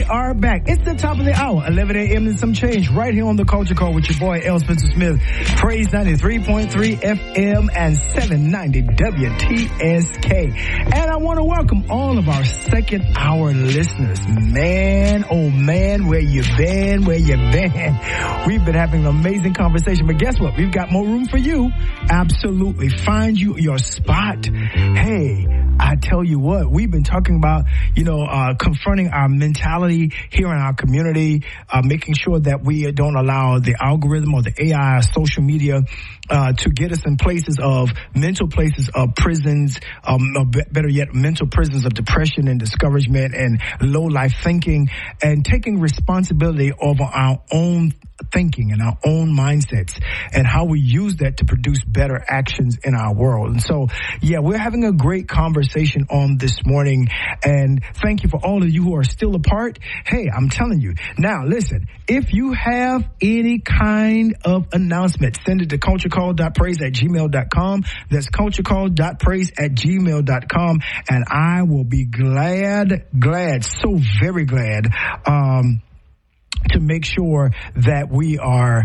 are back. It's the top of the hour, 11 a.m. and some change, right here on the Culture Call with your boy, L. Spencer Smith. Praise 93.3 FM and 790 WTSK. And I want to welcome all of our second hour listeners. Man, oh man, where you been? Where you been? We've been having an amazing conversation, but guess what? We've got more room for you. Absolutely. Find you your spot. Hey, I tell you what, we've been talking about, confronting our mentality here in our community, making sure that we don't allow the algorithm or the AI or social media to get us in mental places of prisons, or better yet, mental prisons of depression and discouragement and low life thinking, and taking responsibility over our own thinking and our own mindsets and how we use that to produce better actions in our world. And so, yeah, we're having a great conversation on this morning, and thank you for all of you who are still a part. Hey, I'm telling you. Now, listen, if you have any kind of announcement, send it to culturecall.praise@gmail.com. That's culturecall.praise@gmail.com, and I will be glad, so very glad, to make sure that we will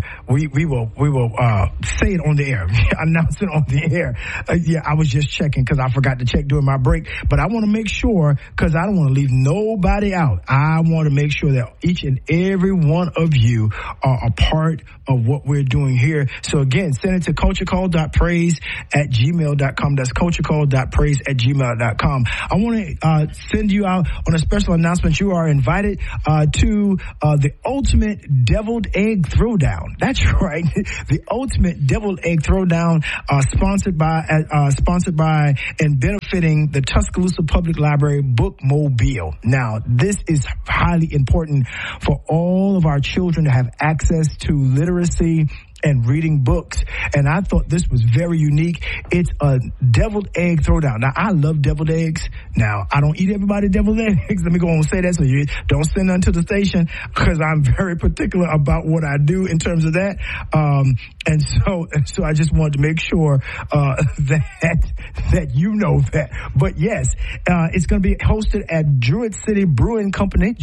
say it on the air, announce it on the air. I was just checking because I forgot to check during my break, but I want to make sure, because I don't want to leave nobody out. I want to make sure that each and every one of you are a part of what we're doing here. So again, send it to culturecall.praise@gmail.com. That's culturecall.praise@gmail.com. I want to send you out on a special announcement. You are invited to the Ultimate Deviled Egg Throwdown. That's right. The Ultimate Deviled Egg Throwdown, sponsored by and benefiting the Tuscaloosa Public Library Bookmobile. Now, this is highly important for all of our children to have access to literacy and reading books. And I thought this was very unique. It's a deviled egg throwdown. Now, I love deviled eggs. Now, I don't eat everybody deviled eggs. Let me go and say that so you don't send none to the station, because I'm very particular about what I do in terms of that. And so I just wanted to make sure that you know that. But yes, it's going to be hosted at Druid City Brewing Company,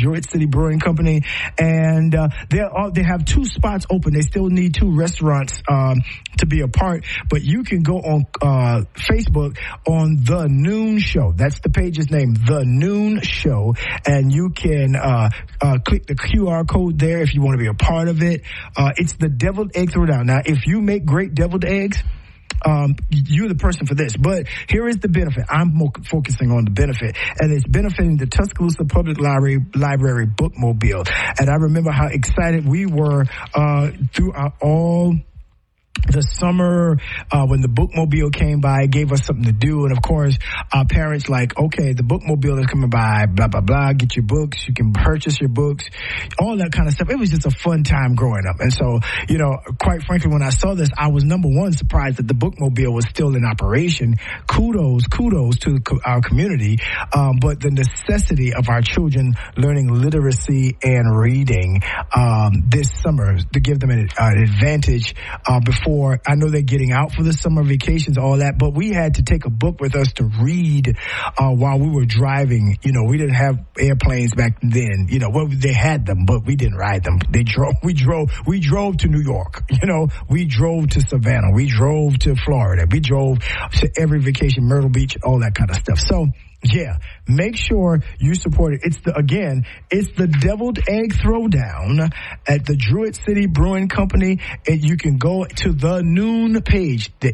and they have 2 spots open. They still need 2 restaurants to be a part, but you can go on Facebook on The Noon Show. That's the page's name, The Noon Show, and you can click the QR code there if you want to be a part of it. It's the Deviled Egg Throwdown. Now, if you make great deviled eggs, you're the person for this. But here is the benefit. I'm focusing on the benefit, and it's benefiting the Tuscaloosa Public Library Bookmobile. And I remember how excited we were throughout all the summer when the bookmobile came by. It gave us something to do, and of course our parents like, okay, the bookmobile is coming by, blah blah blah, get your books, you can purchase your books, all that kind of stuff. It was just a fun time growing up. And so, quite frankly, when I saw this, I was, number one, surprised that the bookmobile was still in operation. Kudos to our community, but the necessity of our children learning literacy and reading this summer to give them an advantage before. I know they're getting out for the summer vacations, all that, but we had to take a book with us to read while we were driving. We didn't have airplanes back then. They had them, but we didn't ride them. We drove to New York. We drove to Savannah. We drove to Florida. We drove to every vacation, Myrtle Beach, all that kind of stuff. So, yeah, make sure you support it. It's the Deviled Egg Throwdown at the Druid City Brewing Company, and you can go to the Noon page, the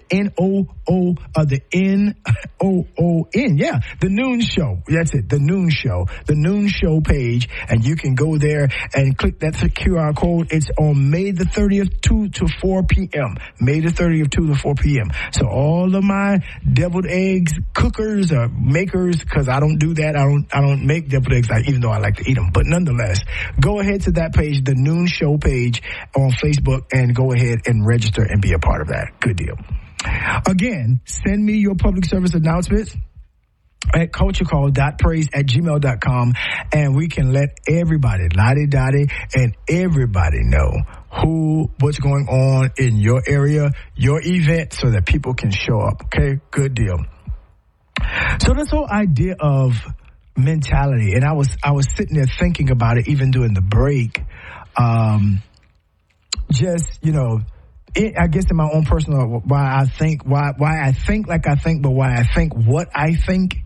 Noon Show. That's it, the Noon Show page, and you can go there and click that QR code. It's on May the 30th, 2 to 4 p.m. May the 30th, 2 to 4 p.m. So all of my deviled eggs cookers or makers, because I don't do that. I don't make deviled eggs, even though I like to eat them. But nonetheless, go ahead to that page, the Noon Show page on Facebook, and go ahead and register and be a part of that. Good deal. Again, send me your public service announcements at culturecall.praise@gmail.com, and we can let everybody, lottie-dottie, and everybody know what's going on in your area, your event, so that people can show up. Okay, good deal. So this whole idea of mentality. And I was sitting there thinking about it even during the break. Just, I guess in my own personal, why I think like I think, but why I think what I think,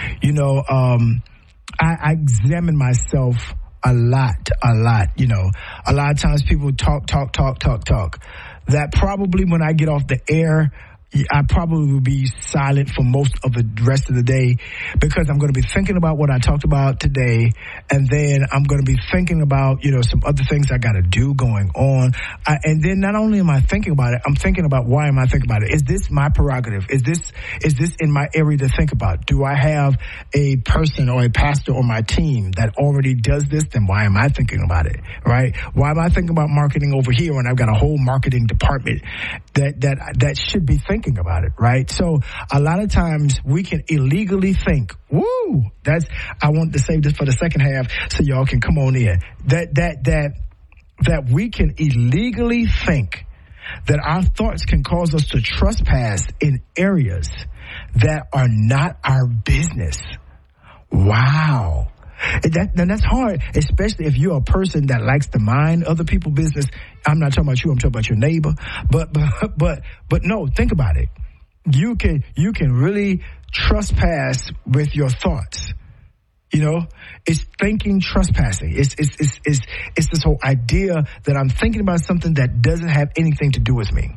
I examine myself a lot. A lot of times people talk. That probably when I get off the air, I probably will be silent for most of the rest of the day because I'm going to be thinking about what I talked about today, and then I'm going to be thinking about, some other things I got to do going on. And then not only am I thinking about it, I'm thinking about why am I thinking about it? Is this my prerogative? Is this in my area to think about? Do I have a person or a pastor on my team that already does this? Then why am I thinking about it? Right? Why am I thinking about marketing over here when I've got a whole marketing department that should be thinking about it, right? So a lot of times we can illegally think, I want to save this for the second half so y'all can come on in. That we can illegally think that our thoughts can cause us to trespass in areas that are not our business. Wow. And that's hard, especially if you're a person that likes to mind other people's business. I'm not talking about you, I'm talking about your neighbor. But no, think about it. You can really trespass with your thoughts. It's thinking trespassing. It's this whole idea that I'm thinking about something that doesn't have anything to do with me.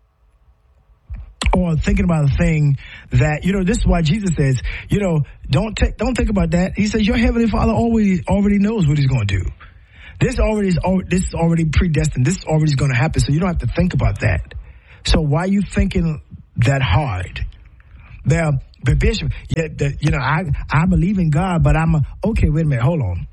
Or thinking about a thing that, this is why Jesus says, don't think about that. He says, your Heavenly Father already knows what He's going to do. This is already predestined. This is already going to happen. So you don't have to think about that. So why are you thinking that hard? Now, but Bishop, I believe in God, but okay, wait a minute. Hold on.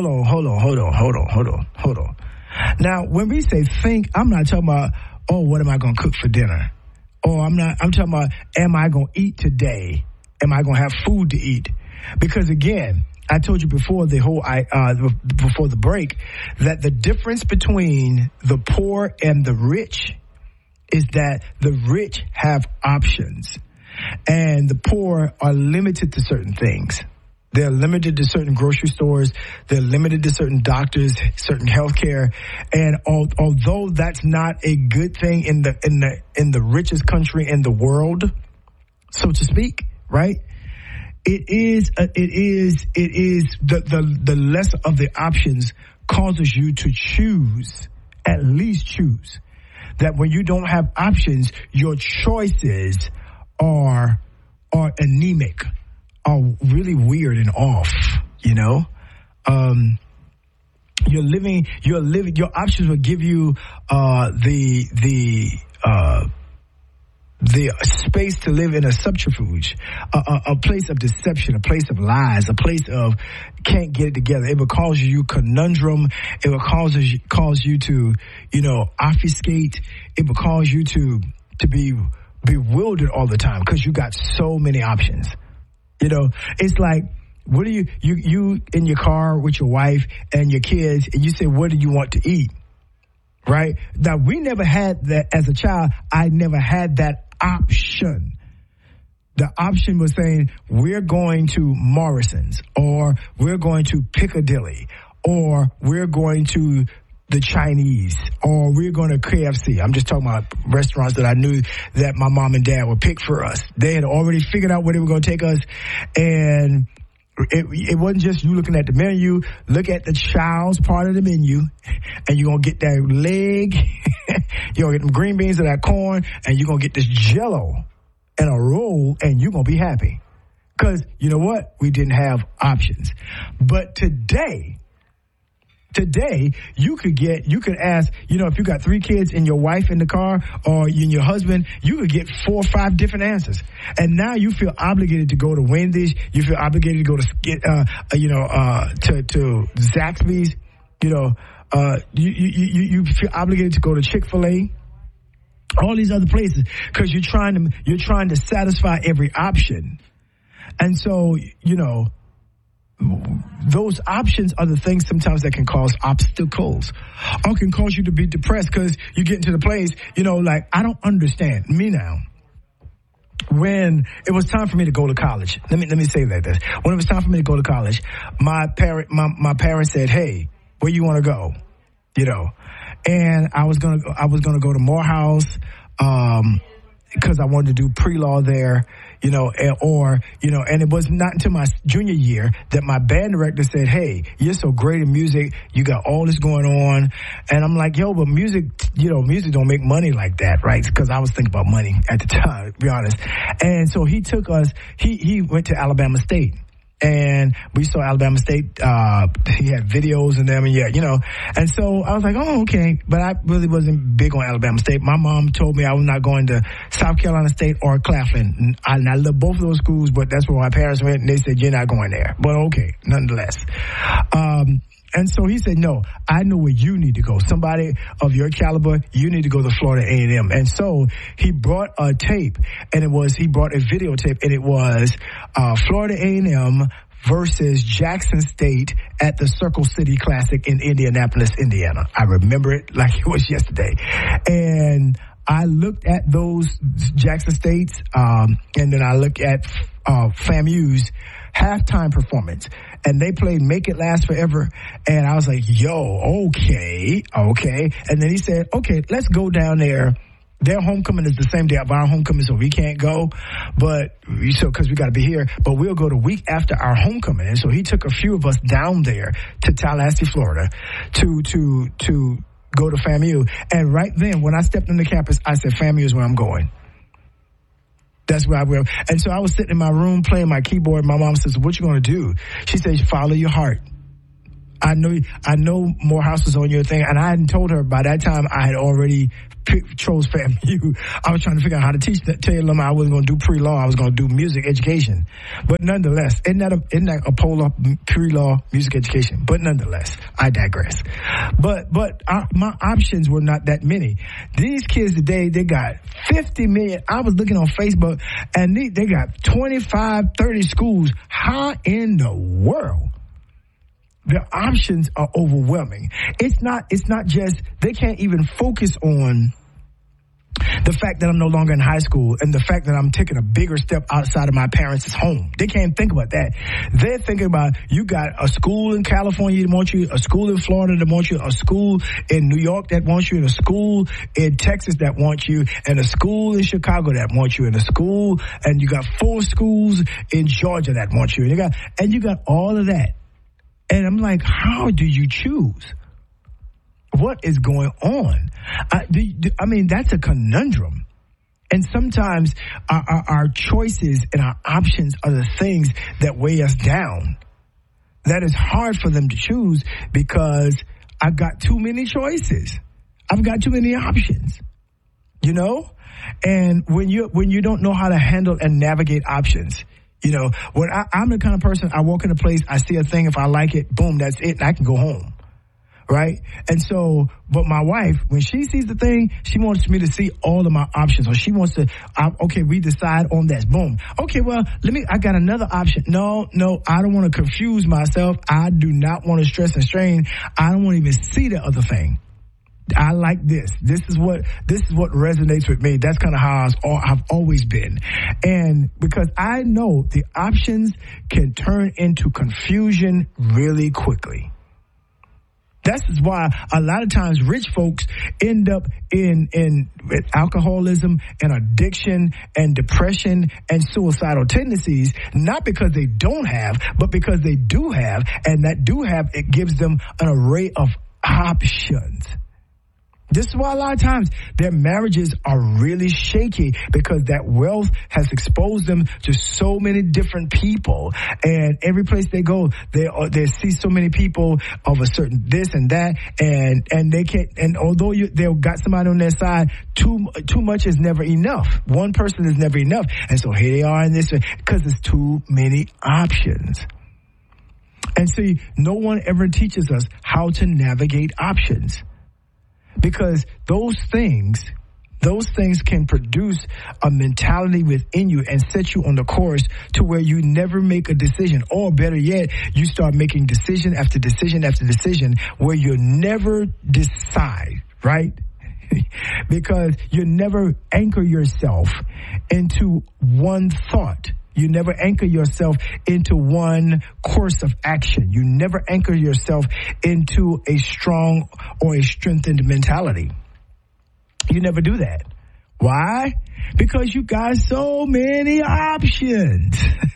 Now, when we say think, I'm not talking about, what am I going to cook for dinner? I'm talking about, am I going to eat today? Am I going to have food to eat? Because again, I told you before before the break that the difference between the poor and the rich is that the rich have options and the poor are limited to certain things. They're limited to certain grocery stores. They're limited to certain doctors, certain healthcare. And although that's not a good thing in the richest country in the world, so to speak, right? It is the lesser of the options causes you to choose, at least choose. That when you don't have options, your choices are anemic. Are really weird and off, your options will give you the space to live in a subterfuge, a place of deception, a place of lies, a place of can't get it together. It will cause you conundrum. It will cause you to, obfuscate. It will cause you to be bewildered all the time because you got so many options. It's like, what do you in your car with your wife and your kids, and you say, what do you want to eat? Right? Now, we never had that as a child. I never had that option. The option was saying, we're going to Morrison's, or we're going to Piccadilly, or we're going to the Chinese, or we're going to KFC. I'm just talking about restaurants that I knew that my mom and dad would pick for us. They had already figured out where they were going to take us, and it wasn't just you looking at the menu. Look at the child's part of the menu, and you're going to get that leg, you're going to get them green beans and that corn, and you're going to get this Jell-O and a roll, and you're going to be happy. Because you know what? We didn't have options. But today, you could ask, if you got 3 kids and your wife in the car or you and your husband, you could get 4 or 5 different answers. And now you feel obligated to go to Wendy's. You feel obligated to go to Zaxby's. You feel obligated to go to Chick-fil-A. All these other places because you're trying to satisfy every option. And so, those options are the things sometimes that can cause obstacles or can cause you to be depressed because you get into the place, like, I don't understand me now. when it was time for me to go to college, let me say that this. When it was time for me to go to college, my parents said, "Hey, where you want to go?" You know, and I was gonna go to Morehouse, because I wanted to do pre-law there, you know, and it was not until my junior year that my band director said, "Hey, you're so great in music. You got all this going on." And I'm like, "Yo, but music don't make money like that, right?" Because I was thinking about money at the time, to be honest. And so he took us, he went to Alabama State. And we saw Alabama State, he had videos and them, and yeah, you know. And so I was like, oh, okay. But I really wasn't big on Alabama State. My mom told me I was not going to South Carolina State or Claflin. And I love both of those schools, but that's where my parents went, and they said, you're not going there. But okay, nonetheless. And so he said, no, I know where you need to go. Somebody of your caliber, you need to go to Florida A&M. And so he brought a tape, and he brought a videotape, and it was Florida A&M versus Jackson State at the Circle City Classic in Indianapolis, Indiana. I remember it like it was yesterday. And I looked at those Jackson States, and then I looked at FAMU's halftime performance, and they played Make It Last Forever, and I was like, yo, okay. And then he said, okay, let's go down there. Their homecoming is the same day of our homecoming, so we can't go, because we got to be here, but we'll go the week after our homecoming. And so he took a few of us down there to Tallahassee, Florida, to go to FAMU. And right then, when I stepped on the campus, I said, FAMU is where I'm going. That's where I will. And so I was sitting in my room playing my keyboard. My mom says, what you going to do? She says, follow your heart. I know Morehouse was on your thing, and I hadn't told her by that time I had already chose FAMU. I was trying to figure out how to tell them I wasn't going to do pre-law. I was going to do music education. But nonetheless, isn't that a polar pre-law music education? But nonetheless, I digress. But my options were not that many. These kids today, they got 50 million. I was looking on Facebook, and they got 25, 30 schools. How in the world? The options are overwhelming. It's not just, they can't even focus on the fact that I'm no longer in high school and the fact that I'm taking a bigger step outside of my parents' home. They can't think about that. They're thinking about, you got a school in California that wants you, a school in Florida that wants you, a school in New York that wants you, and a school in Texas that wants you, and a school in Chicago that wants you, and a school, and you got 4 schools in Georgia that want you, and you got all of that. And I'm like, how do you choose? What is going on? I mean, that's a conundrum. And sometimes our choices and our options are the things that weigh us down. That is hard for them to choose because I've got too many choices. I've got too many options, you know? And when you don't know how to handle and navigate options, you know, when I'm the kind of person, I walk in a place, I see a thing, if I like it, boom, that's it, and I can go home, right? And so, but my wife, when she sees the thing, she wants me to see all of my options, or she wants to, okay, we decide on that, boom. Okay, well, I got another option. No, I don't want to confuse myself. I do not want to stress and strain. I don't want to even see the other thing. I like this. This is what resonates with me. That's kind of how I've always been. And because I know the options can turn into confusion really quickly. This is why a lot of times rich folks end up in alcoholism and addiction and depression and suicidal tendencies, not because they don't have, but because they do have, and that do have, it gives them an array of options. This is why a lot of times their marriages are really shaky, because that wealth has exposed them to so many different people. And every place they go, they see so many people of a certain this and that, and they can't. And although they've got somebody on their side, too much is never enough. One person is never enough, and so here they are in this because there's too many options. And see, no one ever teaches us how to navigate options. Because those things can produce a mentality within you and set you on the course to where you never make a decision. Or better yet, you start making decision after decision after decision where you never decide, right? because you never anchor yourself into one thought. You never anchor yourself into one course of action. You never anchor yourself into a strong or a strengthened mentality. You never do that. Why? Because you got so many options.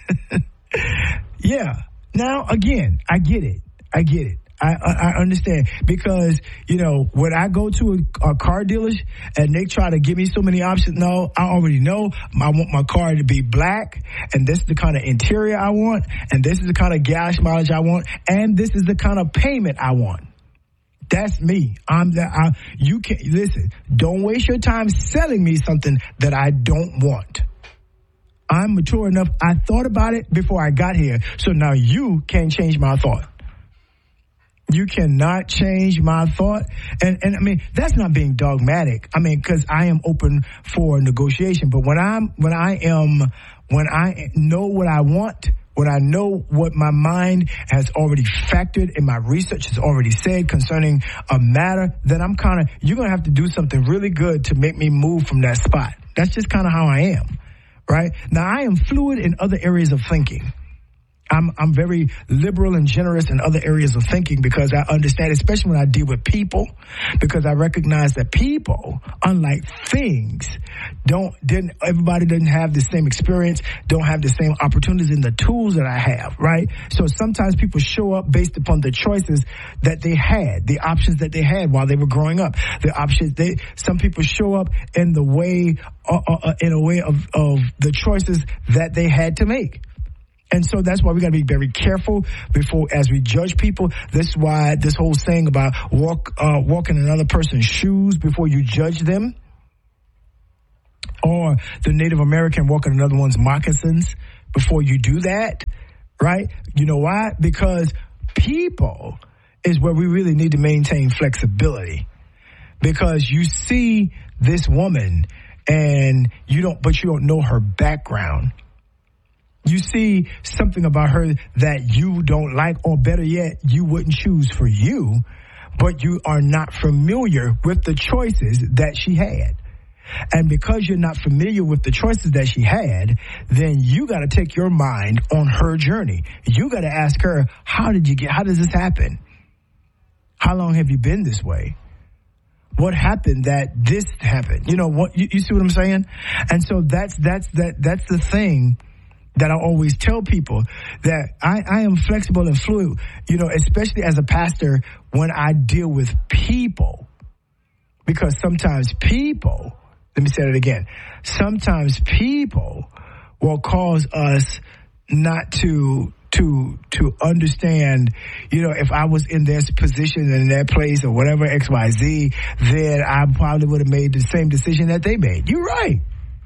Yeah. Now, again, I get it. I understand because, when I go to a car dealership and they try to give me so many options, no, I already know I want my car to be black, and this is the kind of interior I want, and this is the kind of gas mileage I want, and this is the kind of payment I want. That's me. You can't listen. Don't waste your time selling me something that I don't want. I'm mature enough. I thought about it before I got here, so now you can't change my thought. You cannot change my thought. And I mean, that's not being dogmatic. I mean, because I am open for negotiation. But when I know what I want, when I know what my mind has already factored and my research has already said concerning a matter, then you're going to have to do something really good to make me move from that spot. That's just kind of how I am, right? Now, I am fluid in other areas of thinking. I'm very liberal and generous in other areas of thinking because I understand, especially when I deal with people, because I recognize that people, unlike things, everybody doesn't have the same experience, don't have the same opportunities and the tools that I have, right? So sometimes people show up based upon the choices that they had, the options that they had while they were growing up. Some people show up in a way of the choices that they had to make. And so that's why we got to be very careful as we judge people. This is why this whole saying about walk in another person's shoes before you judge them, or the Native American walk in another one's moccasins before you do that, right? You know why? Because people is where we really need to maintain flexibility. Because you see this woman and you don't know her background. You see something about her that you don't like, or better yet, you wouldn't choose for you, but you are not familiar with the choices that she had. And because you're not familiar with the choices that she had, then you got to take your mind on her journey. You got to ask her, how does this happen? How long have you been this way? What happened that this happened? You see what I'm saying? And so that's the thing that I always tell people, that I am flexible and fluid, especially as a pastor when I deal with people. Because sometimes people, let me say that again, sometimes people will cause us not to understand, if I was in their position, in their place, or whatever, XYZ, then I probably would have made the same decision that they made. You're right.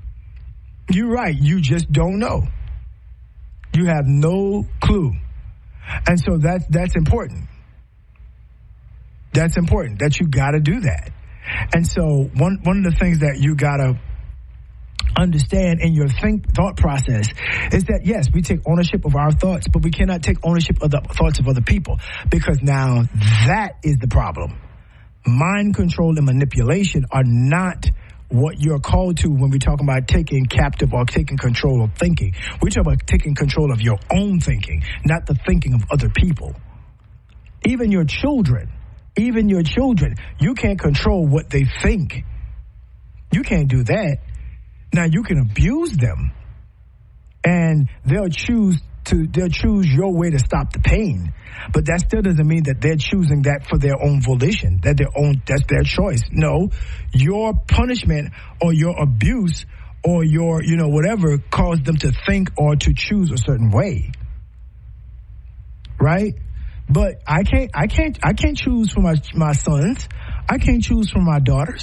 You just don't know. You have no clue. And so that's important. That's important, that you got to do that. And so one of the things that you got to understand in your thought process is that, yes, we take ownership of our thoughts, but we cannot take ownership of the thoughts of other people, because now that is the problem. Mind control and manipulation are not what you're called to when we're talking about taking captive or taking control of thinking. We're talking about taking control of your own thinking, not the thinking of other people. Even your children, you can't control what they think. You can't do that. Now, you can abuse them, and they'll choose your way to stop the pain. But that still doesn't mean that they're choosing that for their own volition, that's their choice. No, your punishment or your abuse or your, whatever caused them to think or to choose a certain way. Right? But I can't choose for my sons. I can't choose for my daughters.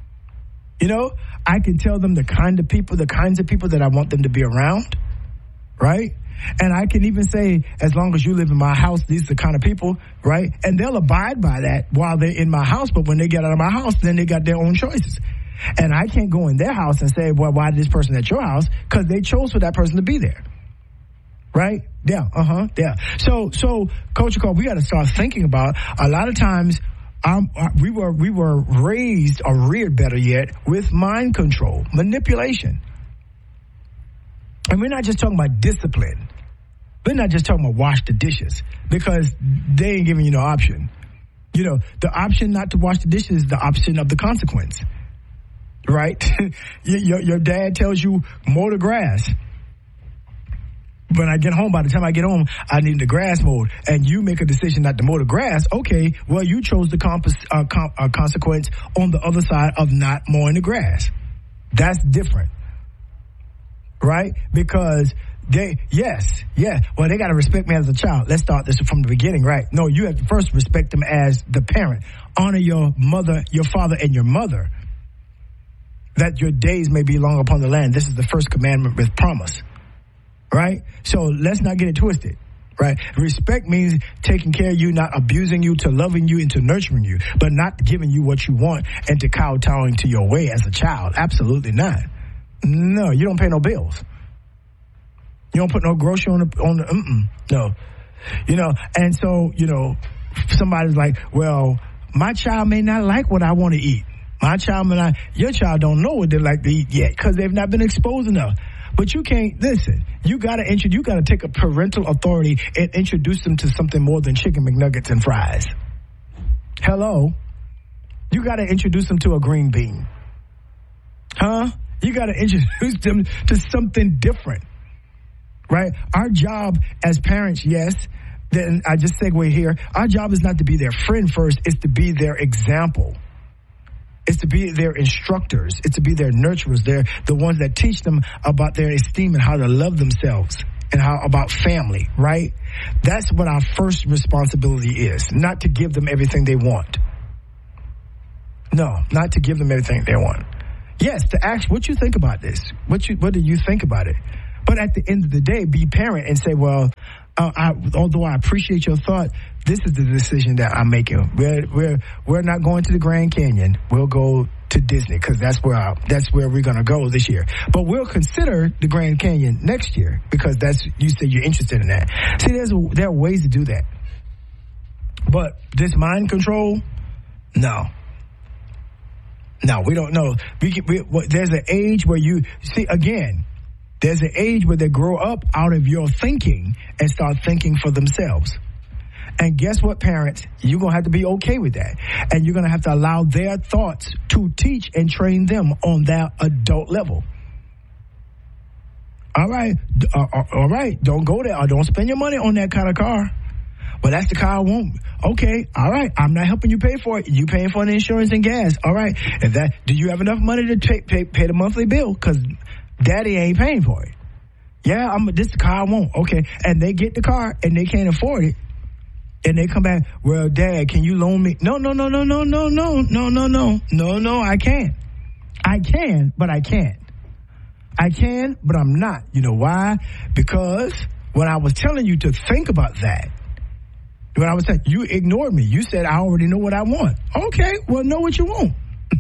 I can tell them the kinds of people that I want them to be around. Right? And I can even say, as long as you live in my house, these are the kind of people, right? And they'll abide by that while they're in my house. But when they get out of my house, then they got their own choices. And I can't go in their house and say, well, why did this person at your house? Because they chose for that person to be there. Right? Yeah. Yeah. So Culture Call, we got to start thinking about, a lot of times We were raised, or reared better yet, with mind control, manipulation. And we're not just talking about discipline. We're not just talking about wash the dishes, because they ain't giving you no option. You know, the option not to wash the dishes is the option of the consequence, right? Your dad tells you mow the grass. When I get home, by the time I get home, I need the grass mowed, and you make a decision not to mow the grass. Okay, well, you chose the consequence on the other side of not mowing the grass. That's different, right? Because they got to respect me as a child. Let's start this from the beginning, right? No, you have to first respect them as the parent. Honor your mother, your father, and your mother, that your days may be long upon the land. This is the first commandment with promise. Right? So let's not get it twisted, right? Respect means taking care of you, not abusing you, to loving you and to nurturing you, but not giving you what you want and to kowtowing to your way as a child. Absolutely not. No, you don't pay no bills. You don't put no grocery no. You know, and so, you know, somebody's like, well, my child may not like what I want to eat. My child may not, your child don't know what they like to eat yet because they've not been exposed enough. But you can't, listen, you gotta take a parental authority and introduce them to something more than chicken McNuggets and fries. Hello? You gotta introduce them to a green bean. Huh? You gotta introduce them to something different. Right? Our job as parents, yes, then I just segue here, our job is not to be their friend first, it's to be their example. It's to be their instructors. It's to be their nurturers. They're the ones that teach them about their esteem and how to love themselves and how about family, right? That's what our first responsibility is, not to give them everything they want. No, not to give them everything they want. Yes, to ask what you think about this. What do you think about it? But at the end of the day, be parent and say, well, although I appreciate your thought, this is the decision that I'm making. We're not going to the Grand Canyon. We'll go to Disney because that's where we're going to go this year. But we'll consider the Grand Canyon next year because you said you're interested in that. See, there are ways to do that. But this mind control, no, we don't know. There's an age where there's an age where they grow up out of your thinking and start thinking for themselves. And guess what, parents? You're going to have to be okay with that. And you're going to have to allow their thoughts to teach and train them on their adult level. All right. Don't go there or don't spend your money on that kind of car. Well, that's the car I want. Okay. All right. I'm not helping you pay for it. You paying for the insurance and gas. All right. Do you have enough money to pay the monthly bill? Because Daddy ain't paying for it. Yeah, this is the car I want. Okay. And they get the car and they can't afford it. And they come back, well, Dad, can you loan me? No, I can't. I can, but I can't. I can, but I'm not. You know why? Because when I was telling you to think about that, when I was saying, you ignored me. You said, I already know what I want. Okay, well, know what you want.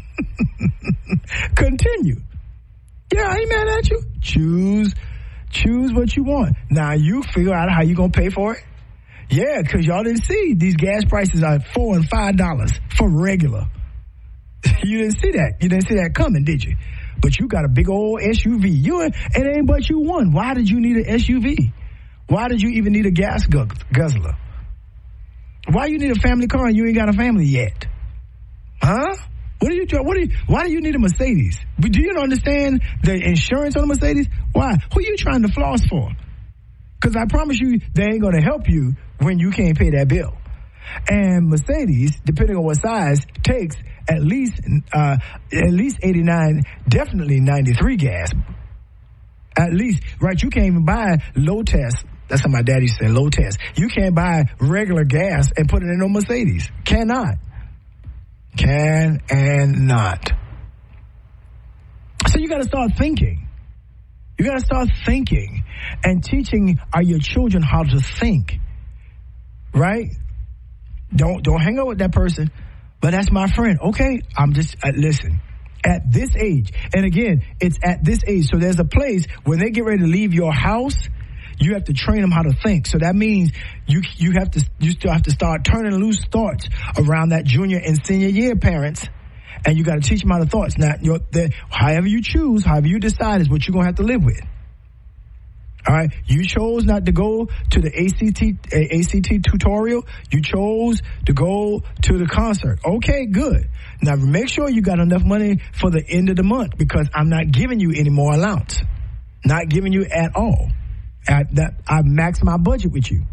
Continue. Yeah, I ain't mad at you. Choose what you want. Now you figure out how you gonna pay for it. Yeah, because y'all didn't see these gas prices are $4 and $5 for regular. You didn't see that. You didn't see that coming, did you? But you got a big old SUV. It ain't but you one. Why did you need an SUV? Why did you even need a gas guzzler? Why you need a family car and you ain't got a family yet? Huh? Why do you need a Mercedes? Do you understand the insurance on a Mercedes? Why? Who you trying to floss for? Because I promise you, they ain't going to help you when you can't pay that bill. And Mercedes, depending on what size, takes at least 89, definitely 93 gas. At least, right? You can't even buy low test. That's how my daddy said, low test. You can't buy regular gas and put it in a Mercedes. Cannot. Can and not. So you got to start thinking. You got to start thinking and teaching your children how to think. Right? Don't hang out with that person. But that's my friend. Okay, I'm just, listen. At this age, and again, it's at this age. So there's a place when they get ready to leave your house, You have to train them how to think. So that means you still have to start turning loose thoughts around that junior and senior year, parents. And you got to teach them how to thoughts. Now, however you choose, however you decide is what you're going to have to live with. All right. You chose not to go to the ACT tutorial. You chose to go to the concert. Okay, good. Now make sure you got enough money for the end of the month, because I'm not giving you any more allowance. Not giving you at all. I maxed my budget with you.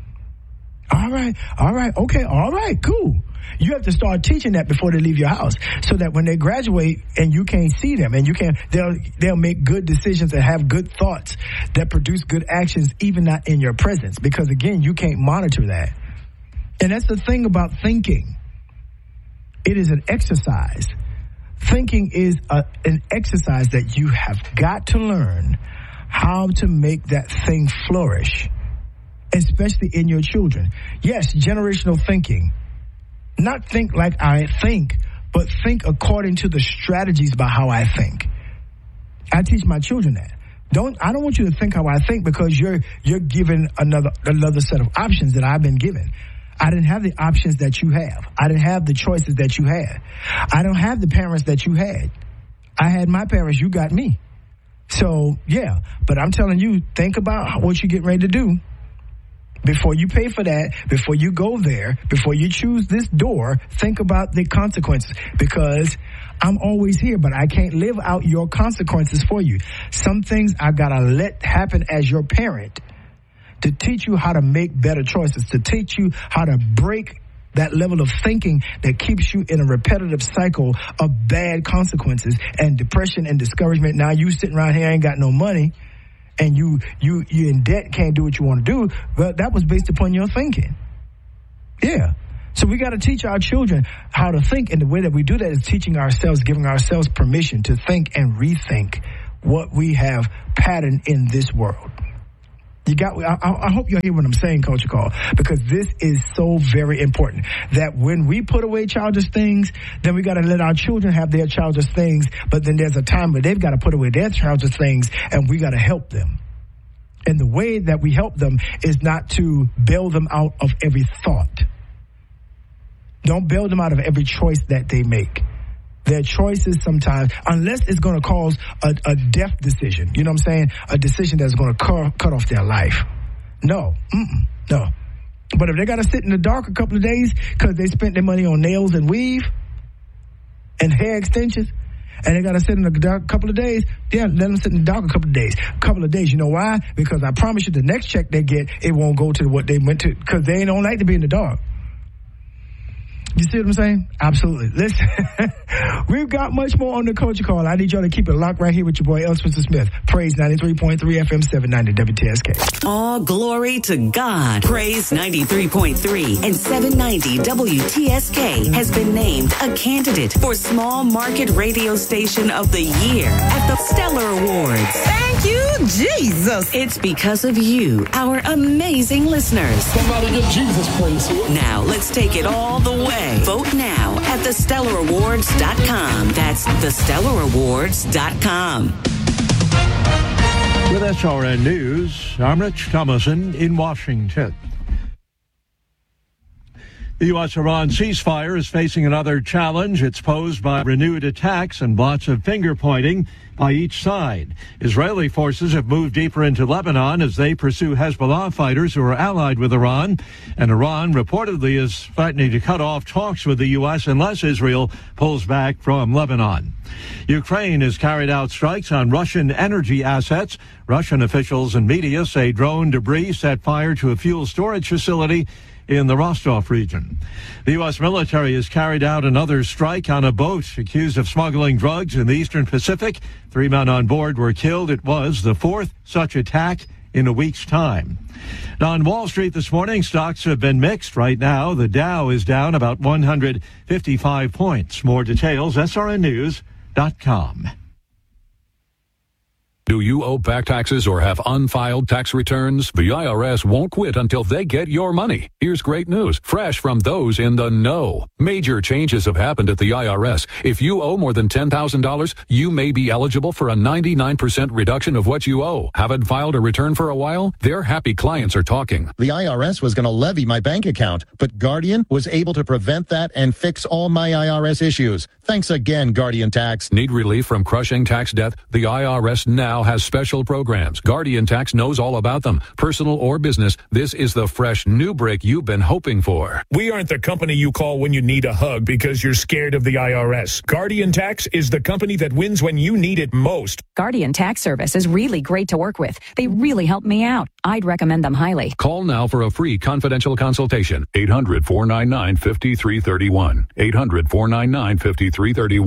All right. Okay. All right. Cool. You have to start teaching that before they leave your house, so that when they graduate and you can't see them, and they'll make good decisions and have good thoughts that produce good actions, even not in your presence, because again, you can't monitor that. And that's the thing about thinking. It is an exercise. Thinking is an exercise that you have got to learn how to make that thing flourish, especially in your children. Yes, generational thinking. Not think like I think, but think according to the strategies about how I think. I teach my children that. I don't want you to think how I think, because you're given another set of options that I've been given. I didn't have the options that you have. I didn't have the choices that you had. I don't have the parents that you had. I had my parents, you got me. So, yeah, but I'm telling you, think about what you're getting ready to do. Before you pay for that, before you go there, before you choose this door, think about the consequences, because I'm always here, but I can't live out your consequences for you. Some things I gotta let happen as your parent to teach you how to make better choices, to teach you how to break that level of thinking that keeps you in a repetitive cycle of bad consequences and depression and discouragement. Now you sitting around here ain't got no money, and you in debt, can't do what you want to do, but that was based upon your thinking. Yeah. So we got to teach our children how to think, and the way that we do that is teaching ourselves, giving ourselves permission to think and rethink what we have patterned in this world. I hope you hear what I'm saying, Culture Call, because this is so very important, that when we put away childish things, then we got to let our children have their childish things, but then there's a time where they've got to put away their childish things, and we got to help them. And the way that we help them is not to bail them out of every thought. Don't bail them out of every choice that they make. Their choices sometimes, unless it's going to cause a death decision, you know what I'm saying? A decision that's going to cut off their life. No. No. But if they got to sit in the dark a couple of days because they spent their money on nails and weave and hair extensions, and they got to sit in the dark a couple of days, yeah, let them sit in the dark a couple of days. You know why? Because I promise you the next check they get, it won't go to what they went to, because they don't like to be in the dark. You see what I'm saying? Absolutely. Listen, we've got much more on the Culture Call. I need y'all to keep it locked right here with your boy, L. Spencer Smith. Praise 93.3 FM 790 WTSK. All glory to God. Praise 93.3 and 790 WTSK has been named a candidate for Small Market Radio Station of the Year at the Stellar Awards. Thank you, Jesus. It's because of you, our amazing listeners. Somebody give Jesus praise here. Now, let's take it all the way. Vote now at thestellarawards.com. That's thestellarawards.com. With SRN News, I'm Rich Thomason in Washington. The U.S.-Iran ceasefire is facing another challenge. It's posed by renewed attacks and lots of finger-pointing by each side. Israeli forces have moved deeper into Lebanon as they pursue Hezbollah fighters who are allied with Iran. And Iran reportedly is threatening to cut off talks with the U.S. unless Israel pulls back from Lebanon. Ukraine has carried out strikes on Russian energy assets. Russian officials and media say drone debris set fire to a fuel storage facility in the Rostov region. The U.S. military has carried out another strike on a boat accused of smuggling drugs in the Eastern Pacific. 3 men on board were killed. It was the fourth such attack in a week's time. Now, on Wall Street this morning, stocks have been mixed. Right now, the Dow is down about 155 points. More details, srnnews.com. Do you owe back taxes or have unfiled tax returns? The IRS won't quit until they get your money. Here's great news, fresh from those in the know. Major changes have happened at the IRS. If you owe more than $10,000, you may be eligible for a 99% reduction of what you owe. Haven't filed a return for a while? Their happy clients are talking. The IRS was going to levy my bank account, but Guardian was able to prevent that and fix all my IRS issues. Thanks again, Guardian Tax. Need relief from crushing tax debt? The IRS now has special programs. Guardian Tax knows all about them. Personal or business, this is the fresh new break you've been hoping for. We aren't the company you call when you need a hug because you're scared of the IRS. Guardian Tax is the company that wins when you need it most. Guardian Tax Service is really great to work with. They really helped me out. I'd recommend them highly. Call now for a free confidential consultation. 800-499-5331. 800-499-5331.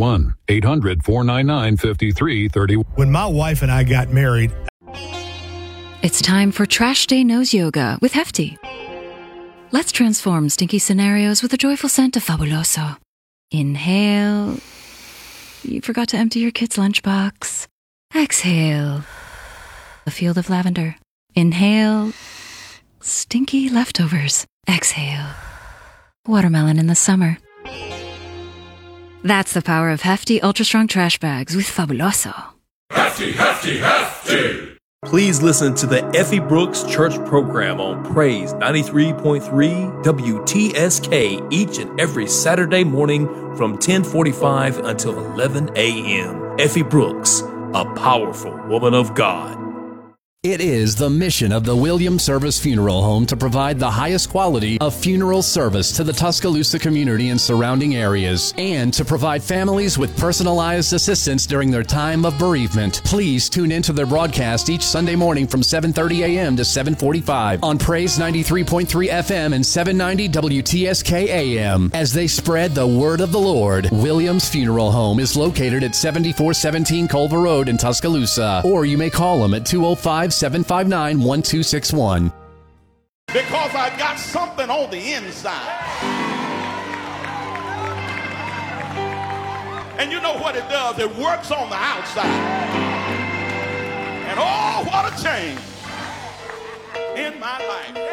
800-499-5331. When my wife and I got married, it's time for Trash Day Nose Yoga with Hefty. Let's transform stinky scenarios with a joyful scent of Fabuloso. Inhale. You forgot to empty your kid's lunchbox. Exhale. A field of lavender. Inhale. Stinky leftovers. Exhale. Watermelon in the summer. That's the power of Hefty Ultra Strong Trash Bags with Fabuloso. Hefty, Hefty, Hefty! Please listen to the Effie Brooks Church program on Praise 93.3 WTSK each and every Saturday morning from 10:45 until 11 a.m. Effie Brooks, a powerful woman of God. It is the mission of the Williams Service Funeral Home to provide the highest quality of funeral service to the Tuscaloosa community and surrounding areas, and to provide families with personalized assistance during their time of bereavement. Please tune into their broadcast each Sunday morning from 7:30 a.m. to 7:45 on Praise 93.3 FM and 790 WTSK AM as they spread the word of the Lord. Williams Funeral Home is located at 7417 Culver Road in Tuscaloosa, or you may call them at 205-759-1261. Because I got something on the inside. And you know what it does? It works on the outside. And oh, what a change in my life.